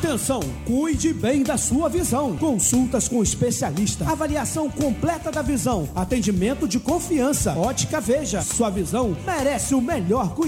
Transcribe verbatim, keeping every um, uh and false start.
Atenção, cuide bem da sua visão. Consultas com especialista, avaliação completa da visão, atendimento de confiança. Ótica Veja, sua visão merece o melhor cuidado.